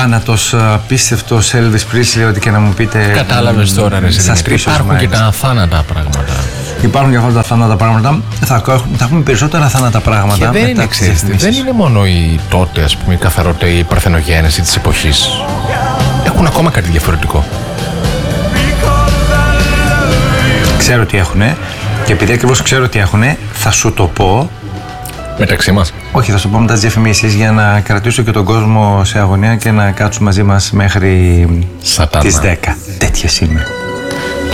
αθάνατος, απίστευτος Elvis Presley, ό,τι και να μου πείτε. Κατάλαβες τώρα, ρε Δημήτρη. Υπάρχουν και τα αθάνατα πράγματα. Υπάρχουν και αυτά τα θάνατα πράγματα. Θα έχουμε περισσότερα θάνατα πράγματα. Και δεν είναι, δεν είναι μόνο η τότε, ας πούμε, η καθαρότητα, η παρθενογένεση της εποχής. Έχουν ακόμα κάτι διαφορετικό. Ξέρω τι έχουνε. Και επειδή ακριβώς ξέρω τι έχουνε, θα σου το πω. Μεταξύ μας. Όχι, θα σου πω μετά τις διαφημίσεις για να κρατήσω και τον κόσμο σε αγωνία και να κάτσουν μαζί μας μέχρι τις 10. Τέτοιες είμαι.